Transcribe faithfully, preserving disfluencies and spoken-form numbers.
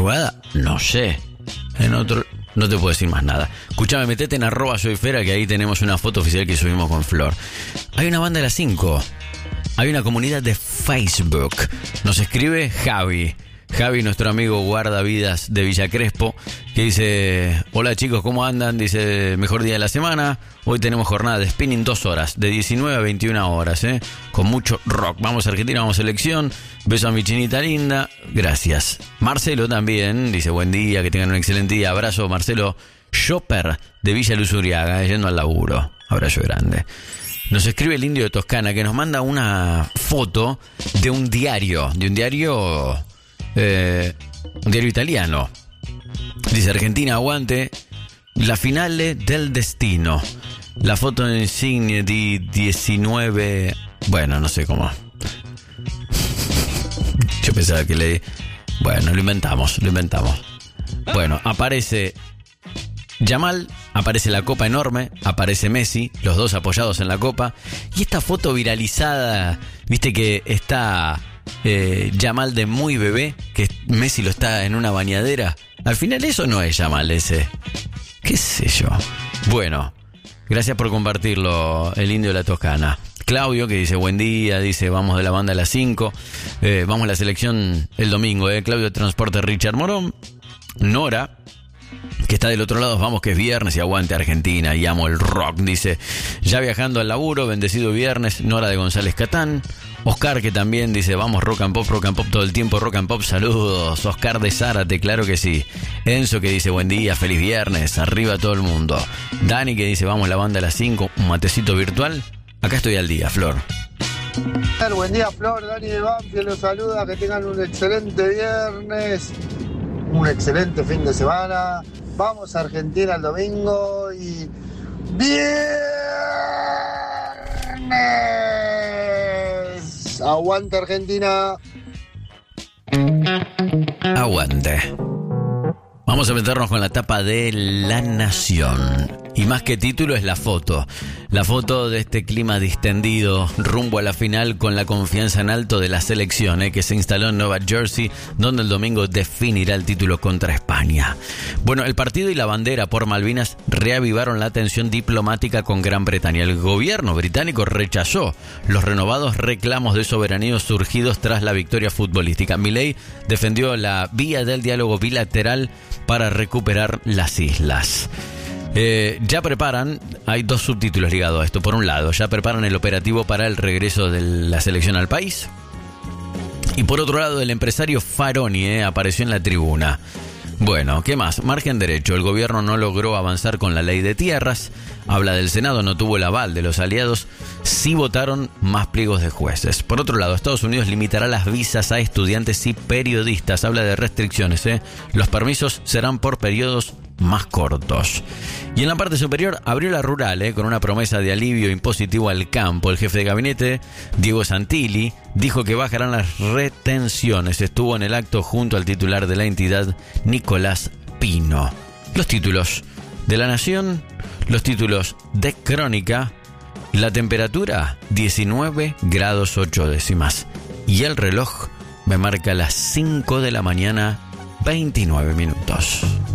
madrugada, no sé. En otro, no te puedo decir más nada. Escuchame, metete en arroba soyfera, que ahí tenemos una foto oficial que subimos con Flor. Hay una banda de las cinco. Hay una comunidad de Facebook. Nos escribe Javi. Javi, nuestro amigo guardavidas de Villa Crespo, que dice: hola chicos, ¿cómo andan? Dice, mejor día de la semana. Hoy tenemos jornada de spinning dos horas, de diecinueve a veintiuna horas, ¿eh? Con mucho rock. Vamos a Argentina, vamos a selección. Beso a mi chinita linda. Gracias. Marcelo también dice: buen día, que tengan un excelente día. Abrazo, Marcelo Shopper de Villa Luzuriaga, yendo al laburo. Abrazo grande. Nos escribe el Indio de Toscana, que nos manda una foto de un diario, de un diario... Eh, un diario italiano. Dice: Argentina aguante, la finale del destino. La foto insignia de diecinueve. Bueno, no sé cómo. Yo pensaba que le... Bueno, lo inventamos, lo inventamos. Bueno, aparece Yamal, aparece la copa enorme, aparece Messi, los dos apoyados en la copa. Y esta foto viralizada, viste que está... Eh, Yamal de muy bebé, que Messi lo está en una bañadera. Al final eso no es Yamal ese. ¿Qué sé yo? Bueno, gracias por compartirlo, el Indio de la Toscana. Claudio, que dice: buen día, dice: vamos de la banda a las cinco. Eh, vamos a la selección el domingo, eh. Claudio de Transporte Richard Morón. Nora, que está del otro lado: vamos que es viernes y aguante Argentina y amo el rock. Dice: ya viajando al laburo, bendecido viernes. Nora de González Catán. Oscar, que también dice: vamos rock and pop, rock and pop todo el tiempo, rock and pop, saludos. Oscar de Zárate, claro que sí. Enzo, que dice: buen día, feliz viernes, arriba todo el mundo. Dani, que dice: vamos la banda a las cinco, un matecito virtual. Acá estoy al día, Flor. Buen día, Flor, Dani de Banfield los saluda, que tengan un excelente viernes, un excelente fin de semana. Vamos a Argentina el domingo y... ¡viernes! ¡Aguante Argentina! Aguante. Vamos a meternos con la tapa de La Nación. Y más que título es la foto. La foto de este clima distendido rumbo a la final, con la confianza en alto de la selección, eh, que se instaló en Nueva Jersey, donde el domingo definirá el título contra España. Bueno, el partido y la bandera por Malvinas reavivaron la tensión diplomática con Gran Bretaña. El gobierno británico rechazó los renovados reclamos de soberanía surgidos tras la victoria futbolística. Milei defendió la vía del diálogo bilateral para recuperar las islas. Eh, ya preparan, hay dos subtítulos ligados a esto. Por un lado, ya preparan el operativo para el regreso de la selección al país. Y por otro lado, el empresario Faroni eh, apareció en la tribuna. Bueno, ¿qué más? Margen derecho. El gobierno no logró avanzar con la ley de tierras. Habla del Senado, no tuvo el aval de los aliados. Sí votaron más pliegos de jueces. Por otro lado, Estados Unidos limitará las visas a estudiantes y periodistas. Habla de restricciones, ¿eh? Los permisos serán por periodos más cortos. Y en la parte superior abrió la rural, ¿eh? Con una promesa de alivio impositivo al campo. El jefe de gabinete, Diego Santilli, dijo que bajarán las retenciones. Estuvo en el acto junto al titular de la entidad, Nicolás Pino. Los títulos de La Nación, los títulos de Crónica. La temperatura, diecinueve grados ocho décimas. Y el reloj me marca las cinco de la mañana, veintinueve minutos.